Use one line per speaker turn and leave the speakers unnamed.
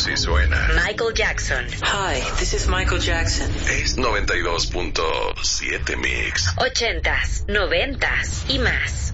Así suena.
Michael Jackson.
Hi, this is Michael Jackson.
Es 92.7 Mix.
80s, 90s y más.